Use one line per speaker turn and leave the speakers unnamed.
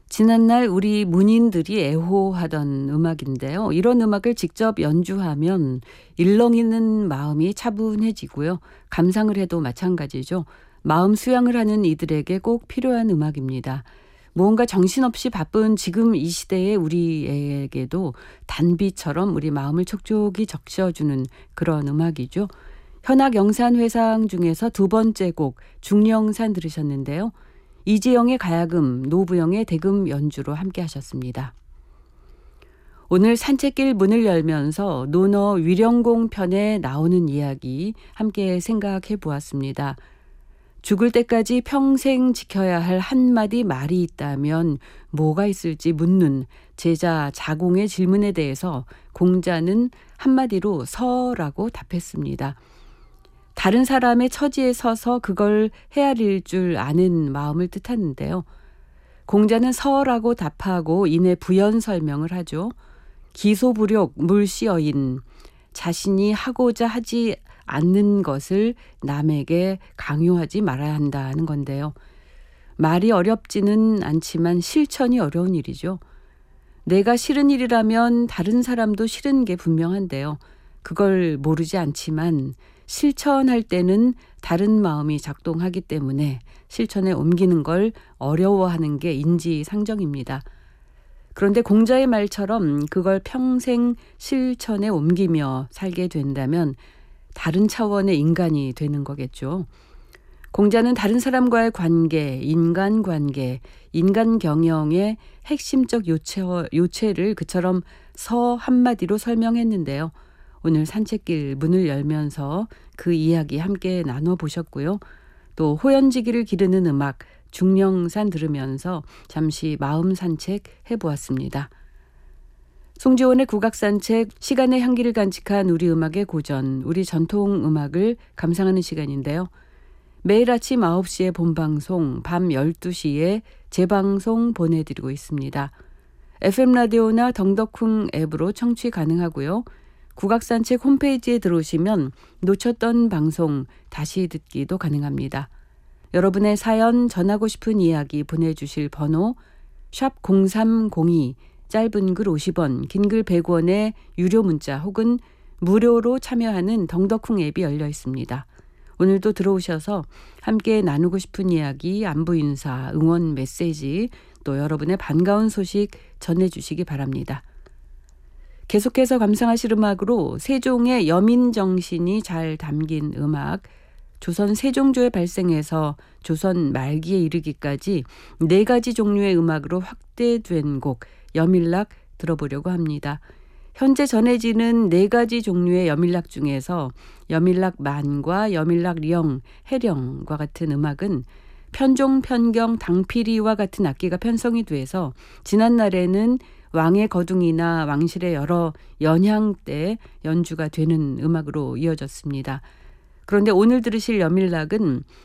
지난날 우리 문인들이 애호하던 음악인데요. 이런 음악을 직접 연주하면 일렁이는 마음이 차분해지고요. 감상을 해도 마찬가지죠. 마음 수양을 하는 이들에게 꼭 필요한 음악입니다. 무언가 정신없이 바쁜 지금 이 시대의 우리에게도 단비처럼 우리 마음을 촉촉이 적셔주는 그런 음악이죠. 현악 영산회상 중에서 두 번째 곡 중령산 들으셨는데요. 이지영의 가야금, 노부영의 대금 연주로 함께 하셨습니다. 오늘 산책길 문을 열면서 논어 위령공 편에 나오는 이야기 함께 생각해 보았습니다. 죽을 때까지 평생 지켜야 할 한마디 말이 있다면 뭐가 있을지 묻는 제자 자공의 질문에 대해서 공자는 한마디로 서라고 답했습니다. 다른 사람의 처지에 서서 그걸 헤아릴 줄 아는 마음을 뜻하는데요. 공자는 서라고 답하고 이내 부연 설명을 하죠. 기소부력 물시어인, 자신이 하고자 하지 않는 것을 남에게 강요하지 말아야 한다는 건데요. 말이 어렵지는 않지만 실천이 어려운 일이죠. 내가 싫은 일이라면 다른 사람도 싫은 게 분명한데요. 그걸 모르지 않지만 실천할 때는 다른 마음이 작동하기 때문에 실천에 옮기는 걸 어려워하는 게 인지상정입니다. 그런데 공자의 말처럼 그걸 평생 실천에 옮기며 살게 된다면 다른 차원의 인간이 되는 거겠죠. 공자는 다른 사람과의 관계, 인간관계, 인간경영의 핵심적 요체를 그처럼 서 한마디로 설명했는데요. 오늘 산책길 문을 열면서 그 이야기 함께 나눠보셨고요. 또 호연지기를 기르는 음악 중령산 들으면서 잠시 마음 산책 해보았습니다. 송지원의 국악산책, 시간의 향기를 간직한 우리 음악의 고전, 우리 전통 음악을 감상하는 시간인데요. 매일 아침 9시에 본방송, 밤 12시에 재방송 보내드리고 있습니다. FM라디오나 덩덕쿵 앱으로 청취 가능하고요. 국악산책 홈페이지에 들어오시면 놓쳤던 방송 다시 듣기도 가능합니다. 여러분의 사연, 전하고 싶은 이야기 보내주실 번호 샵 0302, 짧은 글 50원, 긴 글 100원의 유료 문자 혹은 무료로 참여하는 덩덕쿵 앱이 열려 있습니다. 오늘도 들어오셔서 함께 나누고 싶은 이야기, 안부 인사, 응원 메시지, 또 여러분의 반가운 소식 전해주시기 바랍니다. 계속해서 감상하실 음악으로 세종의 여민정신이 잘 담긴 음악, 조선 세종조의 발생에서 조선 말기에 이르기까지 4가지 종류의 음악으로 확대된 곡 여밀락 들어보려고 합니다. 현재 전해지는 4가지 종류의 여밀락 중에서 여밀락 만과 여밀락 령, 해령과 같은 음악은 편종, 편경, 당피리와 같은 악기가 편성이 돼서 지난날에는 왕의 거둥이나 왕실의 여러 연향 때 연주가 되는 음악으로 이어졌습니다. 그런데 오늘 들으실 여밀락은